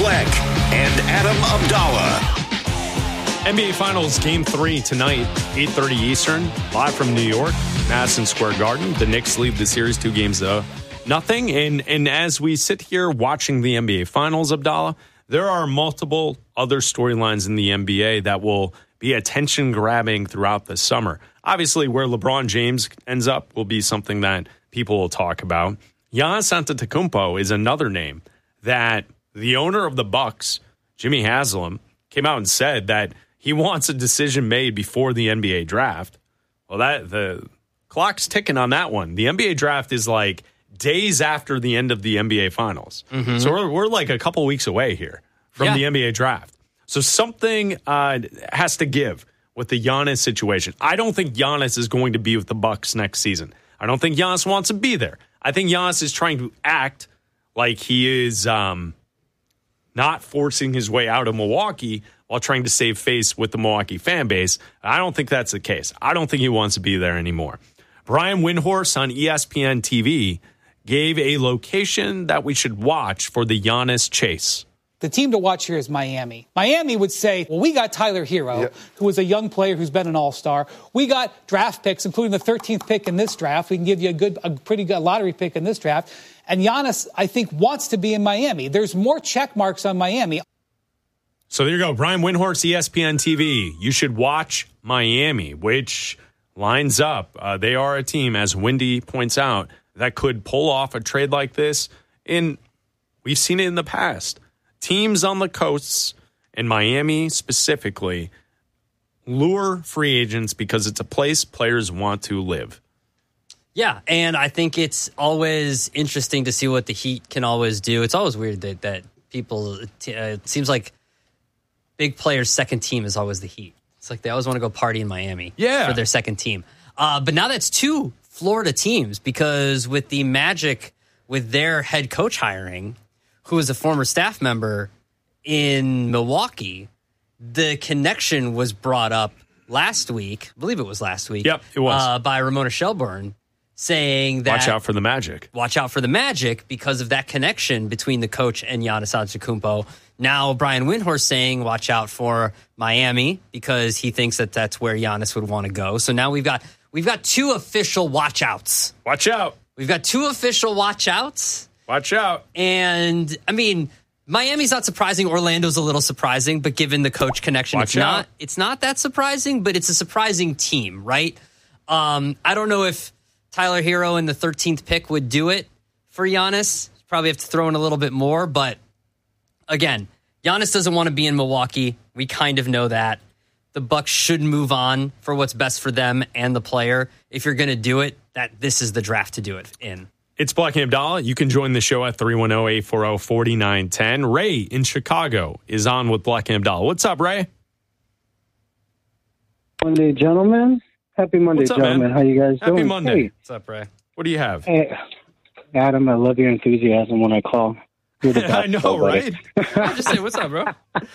Fleck and Adam Abdallah. NBA Finals Game 3 tonight, 8:30 Eastern, live from New York, Madison Square Garden. The Knicks lead the series 2-0. And as we sit here watching the NBA Finals, Abdallah, there are multiple other storylines in the NBA that will be attention-grabbing throughout the summer. Obviously, where LeBron James ends up will be something that people will talk about. Giannis Antetokounmpo is another name that the owner of the Bucks, Jimmy Haslam, came out and said that he wants a decision made before the NBA draft. Well, the clock's ticking on that one. The NBA draft is like days after the end of the NBA Finals. Mm-hmm. So we're like a couple weeks away here from the NBA draft. So something has to give with the Giannis situation. I don't think Giannis is going to be with the Bucks next season. I don't think Giannis wants to be there. I think Giannis is trying to act like he is not forcing his way out of Milwaukee while trying to save face with the Milwaukee fan base. I don't think that's the case. I don't think he wants to be there anymore. Brian Windhorst on ESPN TV gave a location that we should watch for the Giannis chase. The team to watch here is Miami. Miami would say, well, we got Tyler Hero, who is a young player who's been an all-star. We got draft picks, including the 13th pick in this draft. We can give you a pretty good lottery pick in this draft. And Giannis, I think, wants to be in Miami. There's more check marks on Miami. So there you go. Brian Windhorst, ESPN TV. You should watch Miami, which lines up. They are a team, as Wendy points out, that could pull off a trade like this. And we've seen it in the past. Teams on the coasts, and Miami specifically, lure free agents because it's a place players want to live. Yeah, and I think it's always interesting to see what the Heat can always do. It's always weird that people, it seems like big players' second team is always the Heat. It's like they always want to go party in Miami for their second team. But now that's two Florida teams, because with the Magic, with their head coach hiring, who is a former staff member in Milwaukee, the connection was brought up last week. I believe it was last week. Yep, it was. By Ramona Shelburne, saying that watch out for the Magic. Watch out for the Magic because of that connection between the coach and Giannis Antetokounmpo. Now Brian Windhorst saying watch out for Miami because he thinks that that's where Giannis would want to go. So now we've got two official watch outs. Watch out. We've got two official watch outs. Watch out. And I mean, Miami's not surprising. Orlando's a little surprising, but given the coach connection, it's not that surprising, but it's a surprising team, right? I don't know if Tyler Hero in the 13th pick would do it for Giannis. Probably have to throw in a little bit more, but again, Giannis doesn't want to be in Milwaukee. We kind of know that. The Bucks should move on for what's best for them and the player. If you're going to do it, this is the draft to do it in. It's Black and Abdallah. You can join the show at 310-840-4910. Ray in Chicago is on with Black and Abdallah. What's up, Ray? Monday, gentlemen. Happy Monday, gentlemen. Man? How you guys doing? Happy Monday. Hey. What's up, Ray? What do you have? Hey, Adam, I love your enthusiasm when I call. I know, right? Just say, what's up, bro?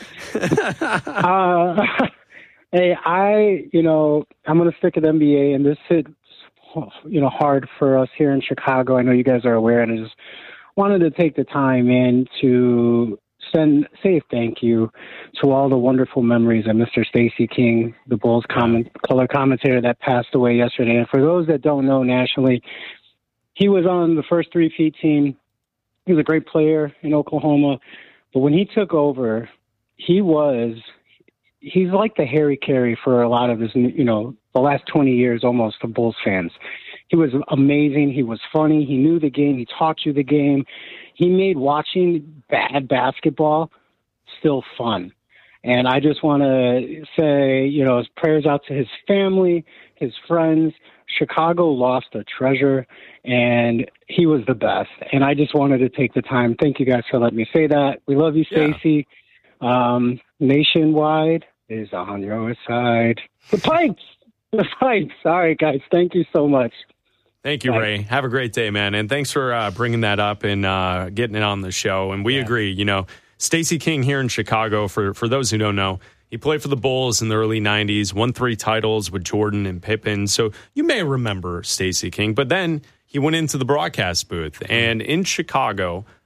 Hey, I'm going to stick at NBA, and this hits, hard for us here in Chicago. I know you guys are aware, and I just wanted to take the time in to say thank you to all the wonderful memories of Mr. Stacey King, the Bulls color commentator that passed away yesterday. And for those that don't know nationally, he was on the first 3-feet team. He was a great player in Oklahoma. But when he took over, he's like the Harry Carey for a lot of his, the last 20 years almost of Bulls fans. He was amazing. He was funny. He knew the game. He taught you the game. He made watching bad basketball still fun. And I just want to say, his prayers out to his family, his friends. Chicago lost a treasure, and he was the best. And I just wanted to take the time. Thank you guys for letting me say that. We love you, Stacey. Nationwide is on your side. The pipes. All right, guys. Thank you so much. Thank you, Ray. Have a great day, man. And thanks for bringing that up and getting it on the show. And we agree, Stacey King here in Chicago, for those who don't know, he played for the Bulls in the early 90s, won 3 titles with Jordan and Pippen. So you may remember Stacey King. But then he went into the broadcast booth. And in Chicago,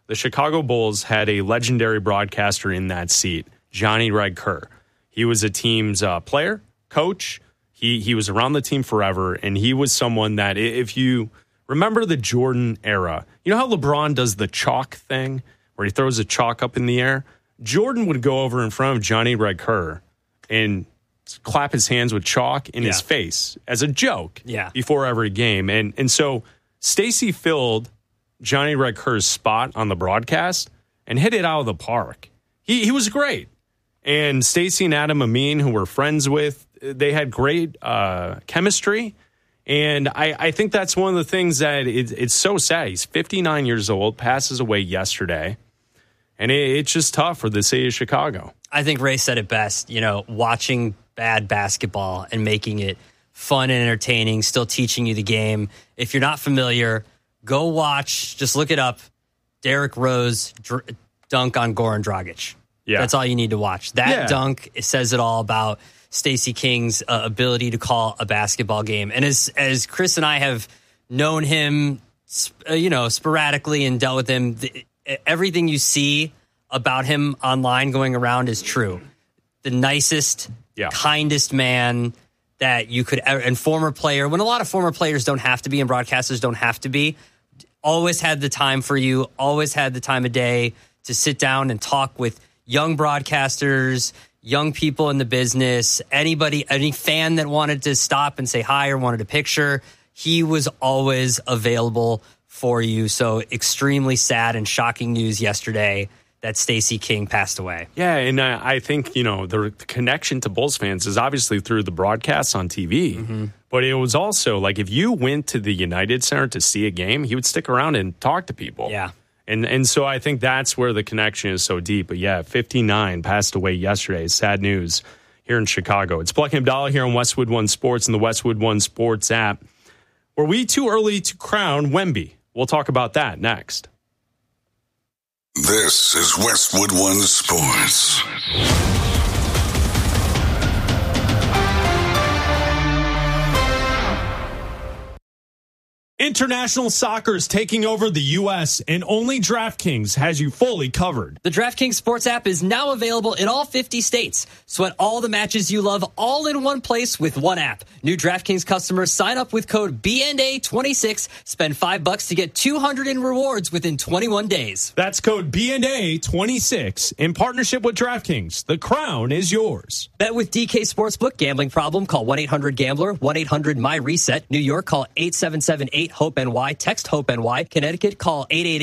the Chicago Bulls had a legendary broadcaster in that seat, Johnny Red Kerr. He was a team's player, coach. He was around the team forever, and he was someone that, if you remember the Jordan era, you know how LeBron does the chalk thing where he throws a chalk up in the air? Jordan would go over in front of Johnny Red Kerr and clap his hands with chalk in his face as a joke before every game. And so Stacey filled Johnny Red Kerr's spot on the broadcast and hit it out of the park. He was great. And Stacey and Adam Amin, who we're friends with, they had great chemistry. And I think that's one of the things that it's so sad. He's 59 years old, passes away yesterday. And it's just tough for the city of Chicago. I think Ray said it best, watching bad basketball and making it fun and entertaining, still teaching you the game. If you're not familiar, go watch, just look it up, Derrick Rose dunk on Goran Dragic. Yeah. That's all you need to watch. That dunk, it says it all about Stacey King's ability to call a basketball game. And as Chris and I have known him, sporadically and dealt with him, everything you see about him online going around is true. The nicest, kindest man that you could ever, and former player, when a lot of former players don't have to be and broadcasters don't have to be, always had the time for you, always had the time of day to sit down and talk with young broadcasters, young people in the business, anybody, any fan that wanted to stop and say hi or wanted a picture. He was always available for you. So extremely sad and shocking news yesterday that Stacey King passed away. Yeah, and I think, the connection to Bulls fans is obviously through the broadcasts on TV. But it was also like if you went to the United Center to see a game, he would stick around and talk to people. Yeah. And so I think that's where the connection is so deep. But yeah, 59 passed away yesterday. Sad news here in Chicago. It's Bleck and Abdallah here on Westwood One Sports and the Westwood One Sports app. Were we too early to crown Wemby? We'll talk about that next. This is Westwood One Sports. International soccer is taking over the U.S., and only DraftKings has you fully covered. The DraftKings Sports app is now available in all 50 states. Sweat all the matches you love all in one place with one app. New DraftKings customers sign up with code BNA26, spend $5 to get $200 in rewards within 21 days. That's code BNA26 in partnership with DraftKings. The crown is yours. Bet with DK Sportsbook. Gambling problem? Call 1-800-GAMBLER, 1-800-MY-RESET. New York, call 877-8-HOPE-NY. Text HOPE-NY. Connecticut, call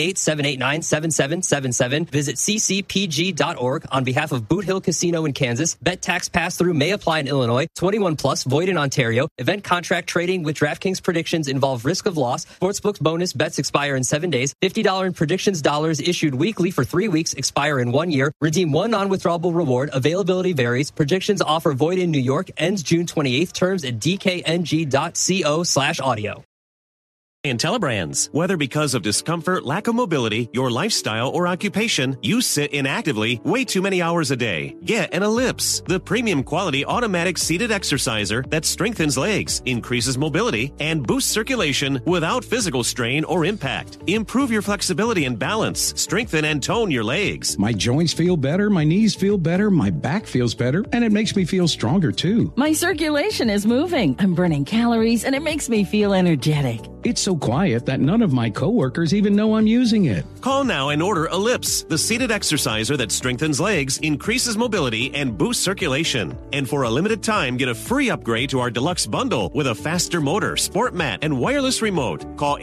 888-789-7777. Visit ccpg.org. On behalf of Boot Hill Casino in Kansas, bet tax pass-through may apply in Illinois. 21 plus, void in Ontario. Event contract trading with DraftKings predictions involve risk of loss. Sportsbook's bonus bets expire in 7 days. $50 in predictions dollars issued weekly for 3 weeks, expire in 1 year. Redeem one non-withdrawable reward. Availability varies. Predictions offer void in New York. Ends June 28th. Terms at dkng.co/audio. IntelliBrands. Whether because of discomfort, lack of mobility, your lifestyle, or occupation, you sit inactively way too many hours a day. Get an Ellipse, the premium quality automatic seated exerciser that strengthens legs, increases mobility, and boosts circulation without physical strain or impact. Improve your flexibility and balance. Strengthen and tone your legs. My joints feel better, my knees feel better, my back feels better, and it makes me feel stronger too. My circulation is moving. I'm burning calories, and it makes me feel energetic. It's so quiet that none of my coworkers even know I'm using it. Call now and order Ellipse, the seated exerciser that strengthens legs, increases mobility, and boosts circulation. And for a limited time, get a free upgrade to our deluxe bundle with a faster motor, sport mat, and wireless remote. Call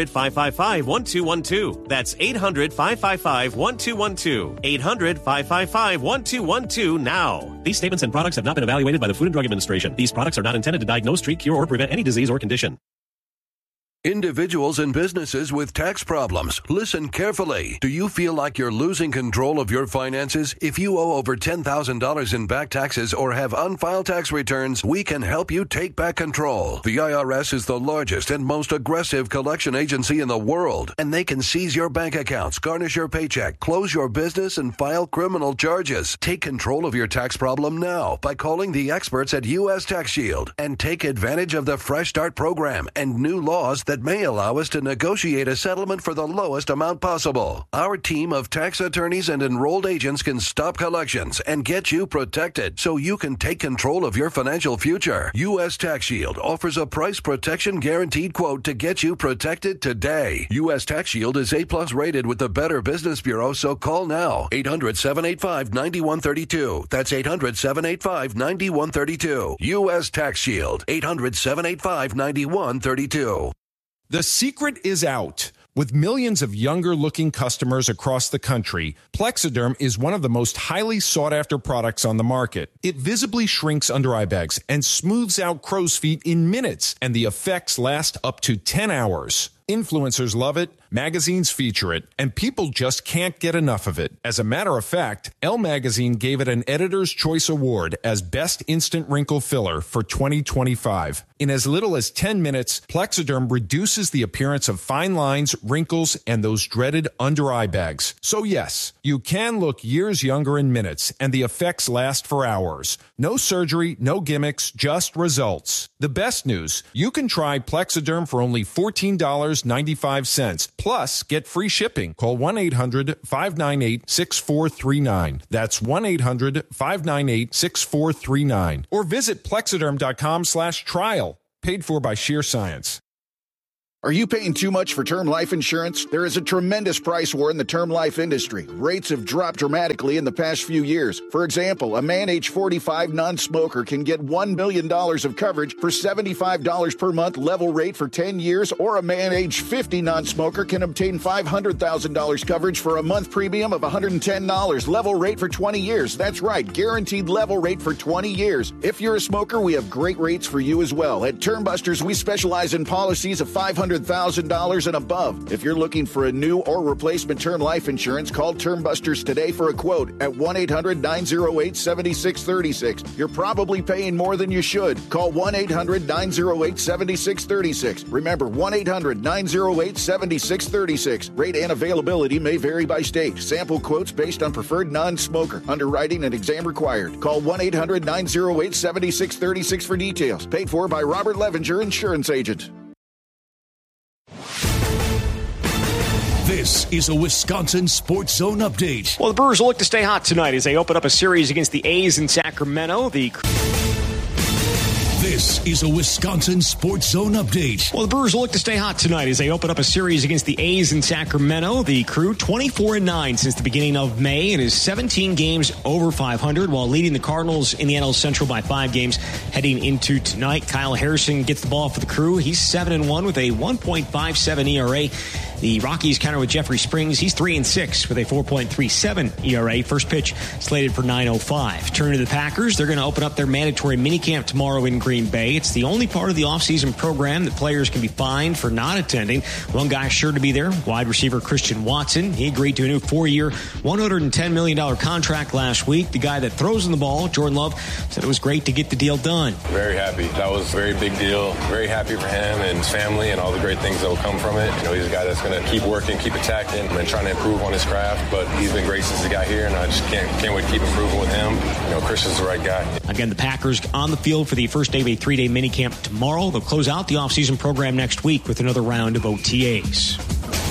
800-555-1212. That's 800-555-1212. 800-555-1212 now. These statements and products have not been evaluated by the Food and Drug Administration. These products are not intended to diagnose, treat, cure, or prevent any disease or condition. Individuals and businesses with tax problems, listen carefully. Do you feel like you're losing control of your finances? If you owe over $10,000 in back taxes or have unfiled tax returns, we can help you take back control. The IRS is the largest and most aggressive collection agency in the world, and they can seize your bank accounts, garnish your paycheck, close your business, and file criminal charges. Take control of your tax problem now by calling the experts at U.S. Tax Shield and take advantage of the Fresh Start program and new laws that may allow us to negotiate a settlement for the lowest amount possible. Our team of tax attorneys and enrolled agents can stop collections and get you protected so you can take control of your financial future. U.S. Tax Shield offers a price protection guaranteed quote to get you protected today. U.S. Tax Shield is A+ rated with the Better Business Bureau, so call now. 800-785-9132. That's 800-785-9132. U.S. Tax Shield. 800-785-9132. The secret is out. With millions of younger-looking customers across the country, Plexiderm is one of the most highly sought-after products on the market. It visibly shrinks under-eye bags and smooths out crow's feet in minutes, and the effects last up to 10 hours. Influencers love it, magazines feature it, and people just can't get enough of it. As a matter of fact, Elle Magazine gave it an Editor's Choice Award as Best Instant Wrinkle Filler for 2025. In as little as 10 minutes, Plexiderm reduces the appearance of fine lines, wrinkles, and those dreaded under-eye bags. So yes, you can look years younger in minutes, and the effects last for hours. No surgery, no gimmicks, just results. The best news, you can try Plexiderm for only $14.95. Plus, get free shipping. Call 1-800-598-6439. That's 1-800-598-6439. Or visit Plexiderm.com/trial. Paid for by Sheer Science. Are you paying too much for term life insurance? There is a tremendous price war in the term life industry. Rates have dropped dramatically in the past few years. For example, a man age 45 non-smoker can get $1 million of coverage for $75 per month level rate for 10 years, or a man age 50 non-smoker can obtain $500,000 coverage for a month premium of $110 level rate for 20 years. That's right, guaranteed level rate for 20 years. If you're a smoker, we have great rates for you as well. At Term Busters, we specialize in policies of $500,000 and above. If you're looking for a new or replacement term life insurance, call Term Busters today for a quote at 1-800-908-7636. You're probably paying more than you should. Call 1-800-908-7636. Remember, 1-800-908-7636. Rate and availability may vary by state. Sample quotes based on preferred non-smoker. Underwriting and exam required. Call 1-800-908-7636 for details. Paid for by Robert Levinger, insurance agent. This is a Wisconsin Sports Zone update. Well, the Brewers will look to stay hot tonight as they open up a series against the A's in Sacramento. This is a Wisconsin Sports Zone update. Well, the Brewers will look to stay hot tonight as they open up a series against the A's in Sacramento. The Crew 24-9 since the beginning of May and is 17 games over 500 while leading the Cardinals in the NL Central by 5 games heading into tonight. Kyle Harrison gets the ball for the Crew. He's 7-1 with a 1.57 ERA. The Rockies counter with Jeffrey Springs. He's 3-6 with a 4.37 ERA. First pitch slated for 9:05. Turn to the Packers. They're going to open up their mandatory minicamp tomorrow in Green Bay. It's the only part of the offseason program that players can be fined for not attending. One guy sure to be there, wide receiver Christian Watson. He agreed to a new 4-year, $110 million contract last week. The guy that throws in the ball, Jordan Love, said it was great to get the deal done. Very happy. That was a very big deal. Very happy for him and his family and all the great things that will come from it. You know, he's a guy that's going to keep working, keep attacking, and trying to improve on his craft. But he's been great since he got here, and I just can't wait to keep improving with him. You know, Christian's the right guy. Again, the Packers on the field for the first day of a 3-day minicamp tomorrow. They'll close out the offseason program next week with another round of OTAs.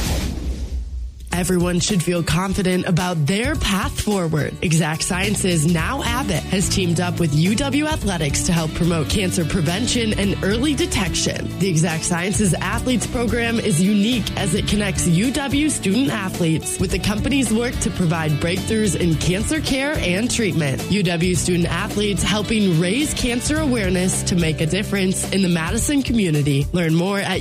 Everyone should feel confident about their path forward. Exact Sciences, now Abbott, has teamed up with UW Athletics to help promote cancer prevention and early detection. The Exact Sciences Athletes Program is unique as it connects UW student athletes with the company's work to provide breakthroughs in cancer care and treatment. UW student athletes helping raise cancer awareness to make a difference in the Madison community. Learn more at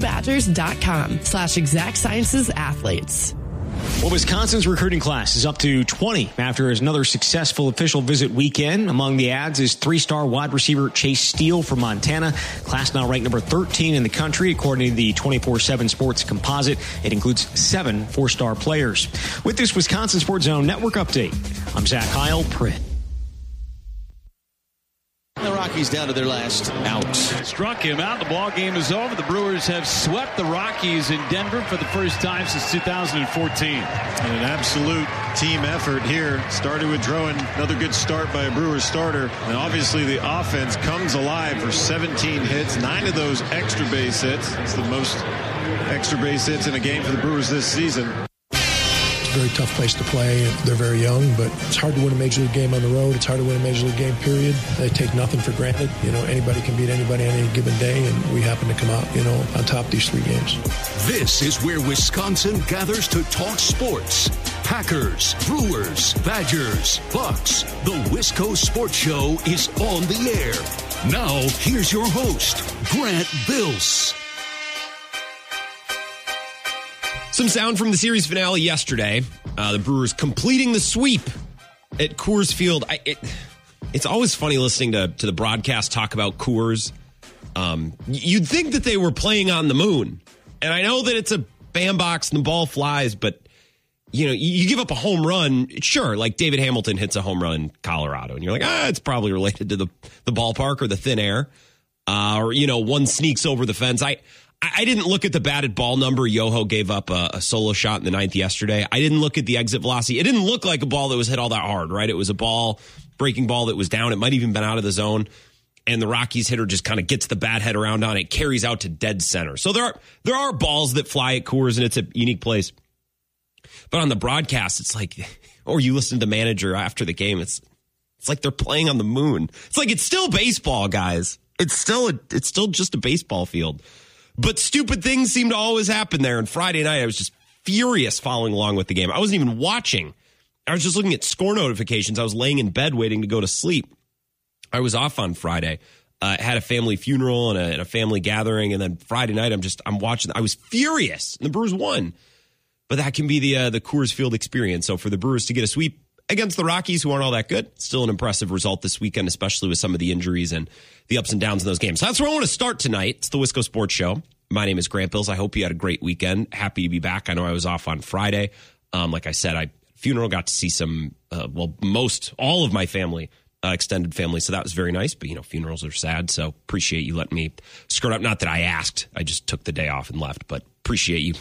uwbadgers.com/Exact Sciences Athletes. Well, Wisconsin's recruiting class is up to 20 after another successful official visit weekend. Among the adds is 3-star wide receiver Chase Steele from Montana. Class now ranked number 13 in the country, according to the 24/7 Sports Composite. It includes 7 4-star players. With this Wisconsin Sports Zone Network update, I'm Zach Heil, Pritt. The Rocky Rockies down to their last out. Struck him out. The ball game is over. The Brewers have swept the Rockies in Denver for the first time since 2014. And an absolute team effort here. Started with Drowan. Another good start by a Brewers starter. And obviously the offense comes alive for 17 hits. 9 of those extra base hits. It's the most extra base hits in a game for the Brewers this season. It's a very tough place to play. They're very young, but it's hard to win a Major League game on the road. It's hard to win a Major League game, period. They take nothing for granted. Anybody can beat anybody on any given day, and we happen to come out, on top these 3 games. This is where Wisconsin gathers to talk sports. Packers, Brewers, Badgers, Bucks. The Wisco Sports Show is on the air. Now, here's your host, Grant Bills. Some sound from the series finale yesterday. The Brewers completing the sweep at Coors Field. It's always funny listening to the broadcast talk about Coors. You'd think that they were playing on the moon. And I know that it's a bandbox and the ball flies, but you give up a home run. Sure, like David Hamilton hits a home run in Colorado. And you're like, it's probably related to the ballpark or the thin air. Or one sneaks over the fence. I didn't look at the batted ball number. Yoho gave up a solo shot in the 9th yesterday. I didn't look at the exit velocity. It didn't look like a ball that was hit all that hard, right? It was a breaking ball that was down. It might even been out of the zone. And the Rockies hitter just kind of gets the bat head around on it, carries out to dead center. So there are balls that fly at Coors, and it's a unique place. But on the broadcast, it's like, or you listen to the manager after the game, it's like they're playing on the moon. It's like it's still baseball, guys. It's still just a baseball field. But stupid things seem to always happen there. And Friday night, I was just furious following along with the game. I wasn't even watching. I was just looking at score notifications. I was laying in bed waiting to go to sleep. I was off on Friday. Had a family funeral and a family gathering. And then Friday night, I'm watching. I was furious. And the Brewers won. But that can be the Coors Field experience. So for the Brewers to get a sweep against the Rockies, who aren't all that good, still an impressive result this weekend, especially with some of the injuries and the ups and downs in those games. So that's where I want to start tonight. It's the Wisco Sports Show. My name is Grant Bills. I hope you had a great weekend. Happy to be back. I know I was off on Friday. Like I said, funeral, got to see some, all of my family, extended family. So that was very nice. But, funerals are sad. So appreciate you letting me skirt up. Not that I asked. I just took the day off and left. But appreciate you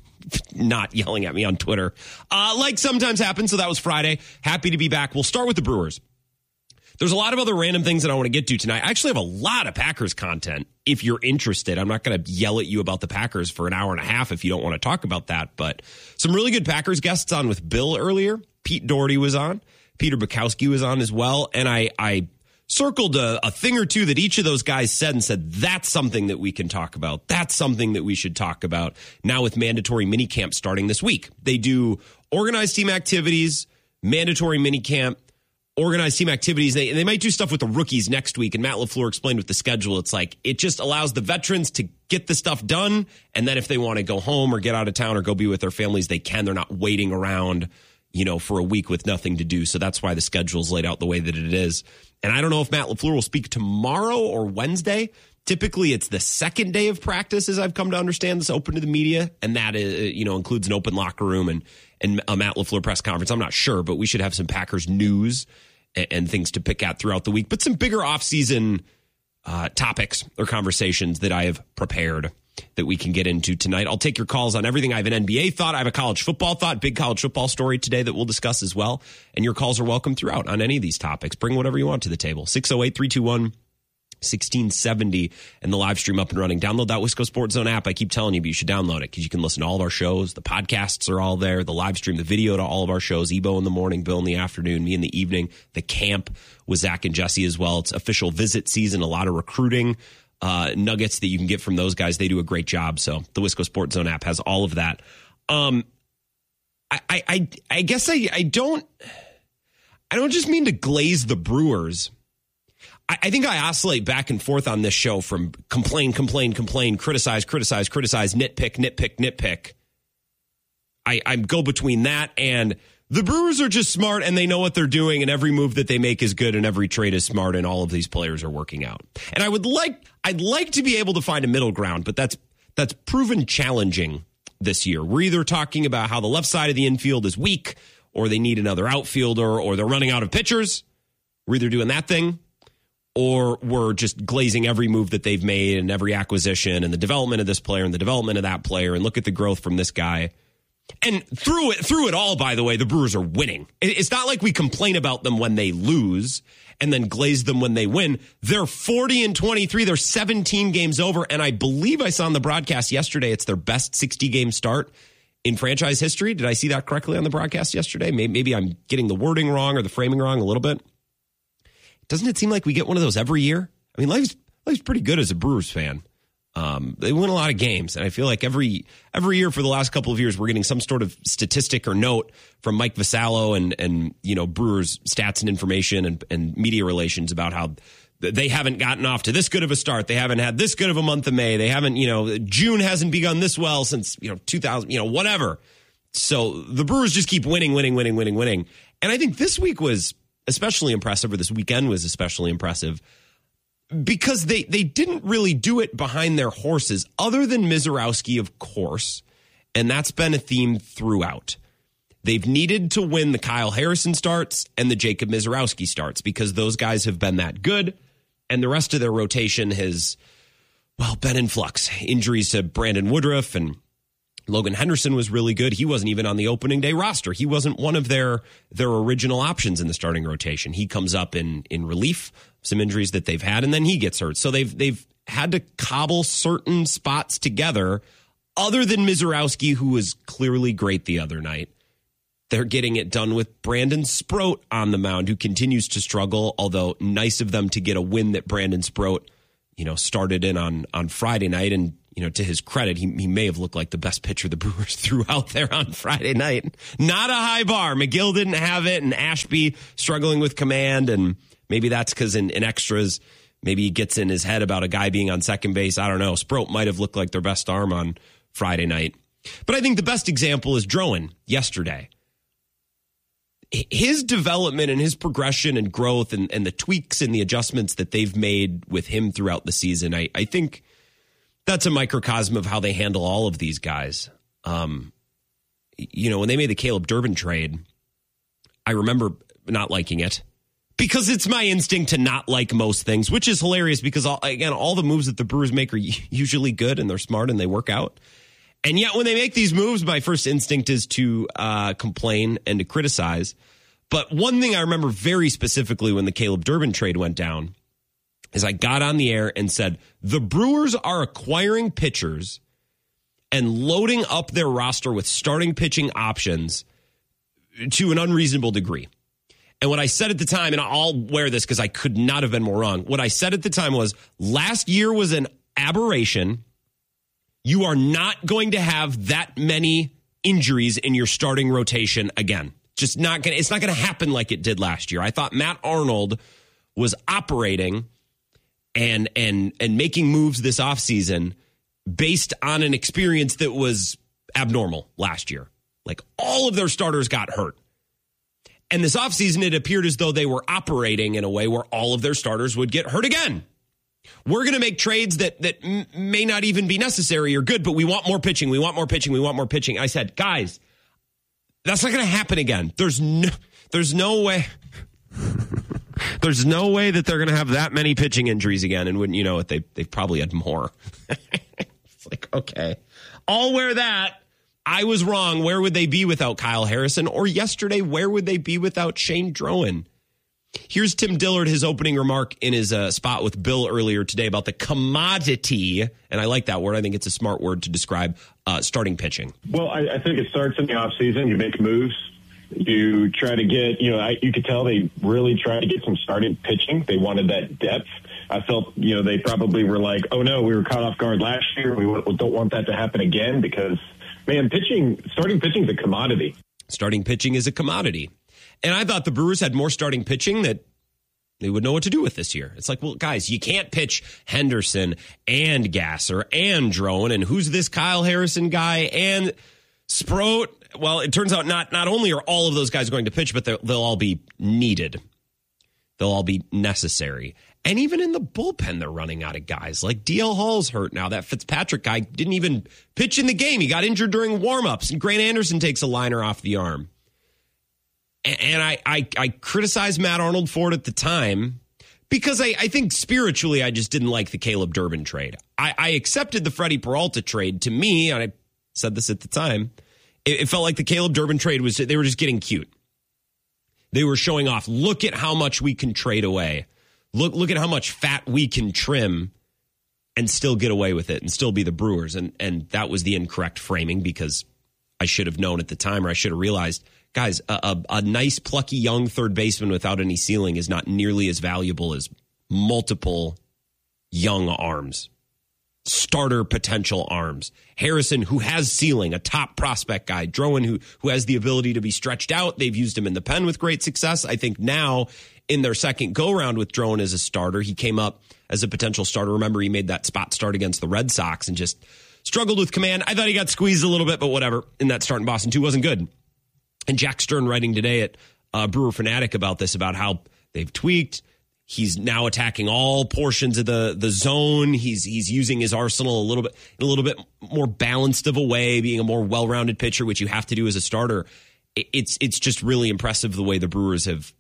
not yelling at me on Twitter, like sometimes happens. So that was Friday. Happy to be back. We'll start with the Brewers. There's a lot of other random things that I want to get to tonight. I actually have a lot of Packers content if you're interested. I'm not going to yell at you about the Packers for an hour and a half if you don't want to talk about that. But some really good Packers guests on with Bill earlier. Pete Doherty was on. Peter Bukowski was on as well. And I circled a thing or two that each of those guys said and said, that's something that we can talk about. That's something that we should talk about now with mandatory minicamp starting this week. They do organized team activities, mandatory minicamp, organized team activities. They might do stuff with the rookies next week. And Matt LaFleur explained with the schedule, it's like it just allows the veterans to get the stuff done. And then if they want to go home or get out of town or go be with their families, they can. They're not waiting around, for a week with nothing to do. So that's why the schedule's laid out the way that it is. And I don't know if Matt LaFleur will speak tomorrow or Wednesday. Typically, it's the second day of practice, as I've come to understand, that's open to the media. And that is, includes an open locker room and a Matt LaFleur press conference. I'm not sure, but we should have some Packers news and things to pick at throughout the week, but some bigger offseason topics or conversations that I have prepared that we can get into tonight. I'll take your calls on everything. I have an NBA thought. I have a college football thought, big college football story today that we'll discuss as well. And your calls are welcome throughout on any of these topics. Bring whatever you want to the table. 608-321-1670 and the live stream up and running. Download that Wisco Sports Zone app. I keep telling you, but you should download it because you can listen to all of our shows. The podcasts are all there. The live stream, the video to all of our shows. Ebo in the morning, Bill in the afternoon, me in the evening. The camp with Zach and Jesse as well. It's official visit season. A lot of recruiting nuggets that you can get from those guys. They do a great job. So the Wisco Sports Zone app has all of that. I guess I don't just mean to glaze the Brewers. I think I oscillate back and forth on this show from complain, criticize, nitpick. I go between that and the Brewers are just smart and they know what they're doing and every move that they make is good and every trade is smart and all of these players are working out. And I'd like to be able to find a middle ground, but that's proven challenging this year. We're either talking about how the left side of the infield is weak or they need another outfielder or they're running out of pitchers. We're either doing that thing or we're just glazing every move that they've made and every acquisition and the development of this player and the development of that player and look at the growth from this guy. And through it all, by the way, the Brewers are winning. It's not like we complain about them when they lose and then glaze them when they win. They're 40-23. They're 17 games over. And I believe I saw on the broadcast yesterday, it's their best 60-game start in franchise history. Did I see that correctly on the broadcast yesterday? Maybe I'm getting the wording wrong or the framing wrong a little bit. Doesn't it seem like we get one of those every year? I mean, life's pretty good as a Brewers fan. They win a lot of games, and I feel like every year for the last couple of years, we're getting some sort of statistic or note from Mike Vasallo and Brewers stats and information and media relations about how they haven't gotten off to this good of a start. They haven't had this good of a month of May. They haven't, June hasn't begun this well since 2000, whatever. So the Brewers just keep winning. And I think this week was especially impressive, or this weekend was especially impressive, because they didn't really do it behind their horses, other than Misiorowski, of course, and that's been a theme throughout. They've needed to win the Kyle Harrison starts and the Jacob Misiorowski starts because those guys have been that good, and the rest of their rotation has, been in flux. Injuries to Brandon Woodruff and Logan Henderson was really good. He wasn't even on the opening day roster. He wasn't one of their original options in the starting rotation. He comes up in relief, some injuries that they've had, and then he gets hurt. So they've had to cobble certain spots together, other than Misiorowski, who was clearly great the other night. They're getting it done with Brandon Sproat on the mound, who continues to struggle, although nice of them to get a win that Brandon Sproat, started in on Friday night. And, to his credit, he may have looked like the best pitcher the Brewers threw out there on Friday night. Not a high bar. McGill didn't have it, and Ashby struggling with command, and maybe that's because in extras, maybe he gets in his head about a guy being on second base. I don't know. Sproat might have looked like their best arm on Friday night. But I think the best example is Drowan yesterday. His development and his progression and growth and the tweaks and the adjustments that they've made with him throughout the season, I think that's a microcosm of how they handle all of these guys. When they made the Caleb Durbin trade, I remember not liking it because it's my instinct to not like most things, which is hilarious because, all the moves that the Brewers make are usually good and they're smart and they work out. And yet when they make these moves, my first instinct is to complain and to criticize. But one thing I remember very specifically when the Caleb Durbin trade went down is I got on the air and said, the Brewers are acquiring pitchers and loading up their roster with starting pitching options to an unreasonable degree. And what I said at the time, and I'll wear this because I could not have been more wrong. What I said at the time was last year was an aberration. You are not going to have that many injuries in your starting rotation again. It's not going to happen like it did last year. I thought Matt Arnold was operating and making moves this offseason based on an experience that was abnormal last year. Like all of their starters got hurt. And this offseason, it appeared as though they were operating in a way where all of their starters would get hurt again. We're going to make trades that may not even be necessary or good, but we want more pitching. We want more pitching. We want more pitching. I said, guys, that's not going to happen again. There's no way. There's no way that they're going to have that many pitching injuries again. And wouldn't you know it, they've probably had more. It's like, okay, I'll wear that. I was wrong. Where would they be without Kyle Harrison? Or yesterday, where would they be without Shane Drowan? Here's Tim Dillard, his opening remark in his spot with Bill earlier today about the commodity, and I like that word. I think it's a smart word to describe starting pitching. Well, I think it starts in the offseason. You make moves. You try to get, you could tell they really tried to get some starting pitching. They wanted that depth. I felt, they probably were like, oh, no, we were caught off guard last year. We don't want that to happen again because, man, starting pitching is a commodity. Starting pitching is a commodity. And I thought the Brewers had more starting pitching that they would know what to do with this year. It's like, well, guys, you can't pitch Henderson and Gasser and Drowan, and who's this Kyle Harrison guy and Sproat? Well, it turns out not only are all of those guys going to pitch, but they'll all be needed. They'll all be necessary. And even in the bullpen, they're running out of guys. Like DL Hall's hurt now. That Fitzpatrick guy didn't even pitch in the game. He got injured during warmups, and Grant Anderson takes a liner off the arm. And I criticized Matt Arnold for it at the time Because I think spiritually, I just didn't like the Caleb Durbin trade. I accepted the Freddie Peralta trade. To me, and I said this at the time, it felt like the Caleb Durbin trade was, they were just getting cute. They were showing off, look at how much we can trade away. Look at how much fat we can trim and still get away with it and still be the Brewers. And that was the incorrect framing, because I should have known at the time, or I should have realized, guys, a nice, plucky, young third baseman without any ceiling is not nearly as valuable as multiple young arms, starter potential arms. Harrison, who has ceiling, a top prospect guy. Drowan, who has the ability to be stretched out. They've used him in the pen with great success. I think now in their second go-round with Drowan as a starter, he came up as a potential starter. Remember, he made that spot start against the Red Sox and just struggled with command. I thought he got squeezed a little bit, but whatever. In that start in Boston, too, wasn't good. And Jack Stern writing today at Brewer Fanatic about this, about how they've tweaked. He's now attacking all portions of the zone. He's using his arsenal in a little bit more balanced of a way, being a more well-rounded pitcher, which you have to do as a starter. It's just really impressive the way the Brewers have,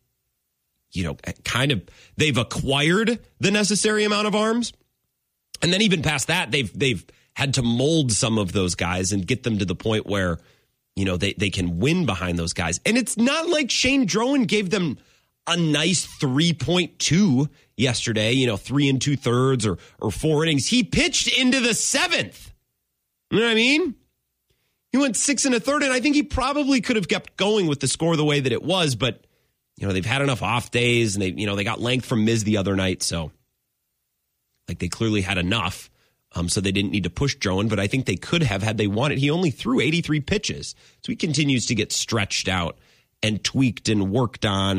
they've acquired the necessary amount of arms. And then even past that, they've had to mold some of those guys and get them to the point where, they can win behind those guys. And it's not like Shane Drowan gave them a nice 3.2 yesterday, 3 2/3 or 4 innings. He pitched into the 7th. You know what I mean? He went 6 1/3, and I think he probably could have kept going with the score the way that it was, but they've had enough off days, and they got length from Miz the other night, so they clearly had enough. So they didn't need to push Drowan, but I think they could have had they wanted. He only threw 83 pitches. So he continues to get stretched out and tweaked and worked on.